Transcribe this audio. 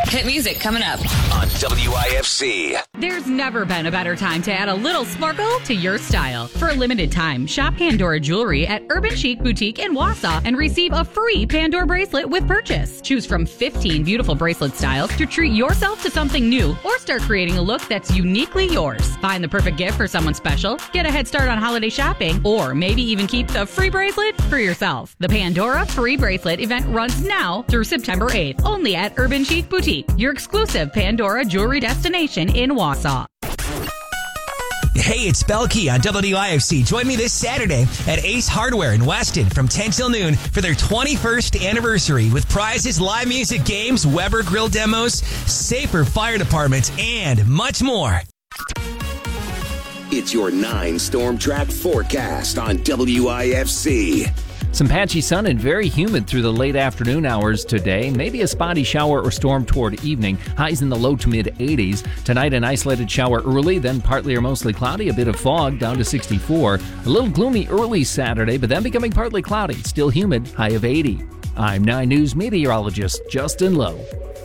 Hit music coming up on WIFC. There's never been a better time to add a little sparkle to your style. For a limited time, shop Pandora Jewelry at Urban Chic Boutique in Wausau and receive a free Pandora bracelet with purchase. Choose from 15 beautiful bracelet styles to treat yourself to something new or start creating a look that's uniquely yours. Find the perfect gift for someone special, get a head start on holiday shopping, or maybe even keep the free bracelet for yourself. The Pandora Free Bracelet event runs now through September 8th, only at Urban Chic Boutique, your exclusive Pandora jewelry destination in Wausau. Hey, it's Belkey on WIFC. Join me this Saturday at Ace Hardware in Weston from 10 till noon for their 21st anniversary with prizes, live music, games, Weber grill demos, safer fire departments, and much more. It's your 9 Storm Track forecast on WIFC. Some patchy sun and very humid through the late afternoon hours today. Maybe a spotty shower or storm toward evening. Highs in the low to mid 80s. Tonight, an isolated shower early, then partly or mostly cloudy. A bit of fog down to 64. A little gloomy early Saturday, but then becoming partly cloudy. Still humid, high of 80. I'm 9 News meteorologist Justin Lowe.